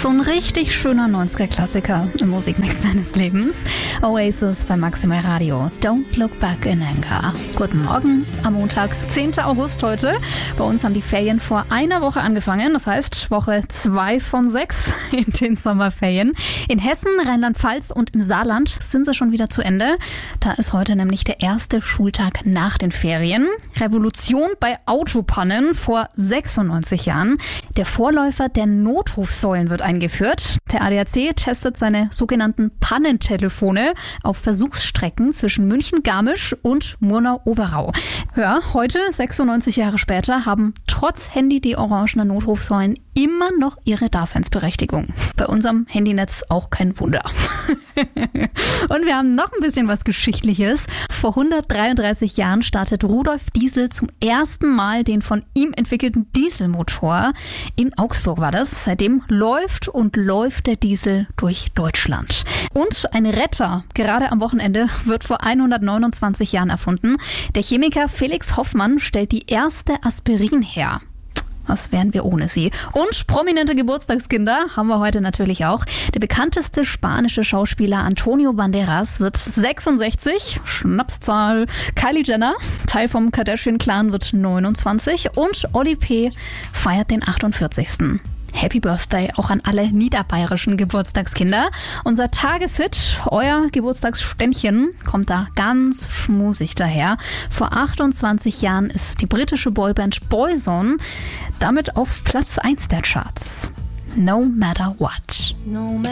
So ein richtig schöner 90er-Klassiker im Musikmix deines Lebens. Oasis bei Maximal Radio. Don't Look Back in Anger. Guten Morgen am Montag, 10. August heute. Bei uns haben die Ferien vor einer Woche angefangen. Das heißt, Woche 2 von 6 in den Sommerferien. In Hessen, Rheinland-Pfalz und im Saarland sind sie schon wieder zu Ende. Da ist heute nämlich der erste Schultag nach den Ferien. Revolution bei Autopannen vor 96 Jahren. Der Vorläufer der Notrufsäulen wird eingeführt. Der ADAC testet seine sogenannten Pannentelefone auf Versuchsstrecken zwischen München-Garmisch und Murnau-Oberau. Ja, heute, 96 Jahre später, haben trotz Handy die orangenen Notrufsäulen immer noch ihre Daseinsberechtigung. Bei unserem Handynetz auch kein Wunder. Und wir haben noch ein bisschen was Geschichtliches. Vor 133 Jahren startet Rudolf Diesel zum ersten Mal den von ihm entwickelten Dieselmotor. In Augsburg war das. Seitdem läuft der Diesel durch Deutschland. Und ein Retter, gerade am Wochenende, wird vor 129 Jahren erfunden. Der Chemiker Felix Hoffmann stellt die erste Aspirin her. Was wären wir ohne sie? Und prominente Geburtstagskinder haben wir heute natürlich auch. Der bekannteste spanische Schauspieler Antonio Banderas wird 66, Schnapszahl. Kylie Jenner, Teil vom Kardashian-Clan, wird 29 und Oli P. feiert den 48. Happy Birthday auch an alle niederbayerischen Geburtstagskinder. Unser Tageshit, euer Geburtstagsständchen, kommt da ganz schmusig daher. Vor 28 Jahren ist die britische Boyband Boyzone damit auf Platz 1 der Charts. No Matter What. No